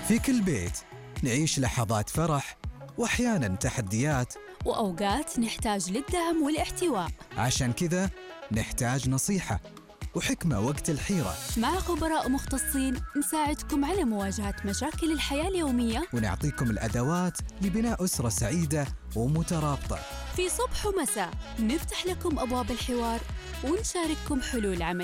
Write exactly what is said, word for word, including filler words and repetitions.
في كل بيت نعيش لحظات فرح وأحياناً تحديات، وأوقات نحتاج للدعم والاحتواء. عشان كذا نحتاج نصيحة وحكمة وقت الحيرة. مع خبراء مختصين نساعدكم على مواجهة مشاكل الحياة اليومية، ونعطيكم الأدوات لبناء أسرة سعيدة ومترابطة. في صبح ومساء نفتح لكم أبواب الحوار ونشارككم حلول عملية